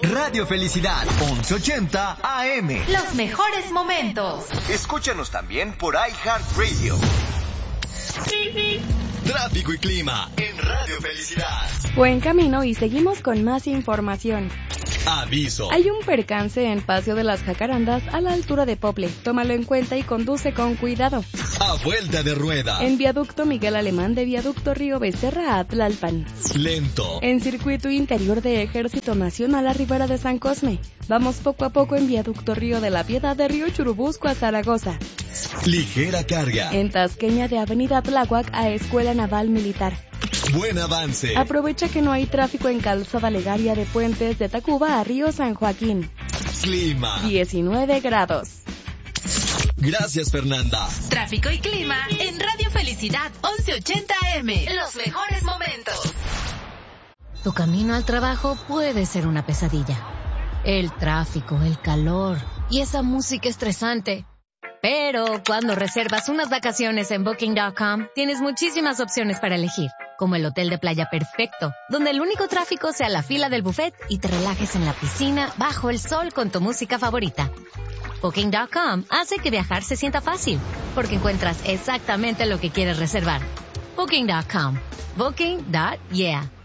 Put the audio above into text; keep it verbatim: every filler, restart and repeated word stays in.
Radio Felicidad, once ochenta A M. Los mejores momentos. Escúchanos también por iHeartRadio. Tráfico y clima en Radio Felicidad. Buen camino y seguimos con más información. Aviso. Hay un percance en Paseo de las Jacarandas a la altura de Pople. Tómalo en cuenta y conduce con cuidado. A vuelta de rueda. En viaducto Miguel Alemán de viaducto Río Becerra a Tlalpan. Lento. En circuito interior de Ejército Nacional a Ribera de San Cosme. Vamos poco a poco en viaducto Río de la Piedad de Río Churubusco a Zaragoza. Ligera carga. En Tasqueña de Avenida Tláhuac a Escuela Naval Militar. Buen avance. Aprovecha que no hay tráfico en Calzada Legaria de Puentes de Tacuba a Río San Joaquín. Clima. diecinueve grados. Gracias, Fernanda. Tráfico y clima en Radio Felicidad once ochenta A M. Los mejores momentos. Tu camino al trabajo puede ser una pesadilla. El tráfico, el calor y esa música estresante. Pero cuando reservas unas vacaciones en Booking punto com, tienes muchísimas opciones para elegir, como el hotel de playa perfecto, donde el único tráfico sea la fila del buffet y te relajes en la piscina bajo el sol con tu música favorita. Booking punto com hace que viajar se sienta fácil, porque encuentras exactamente lo que quieres reservar. Booking punto com. Booking. Yeah.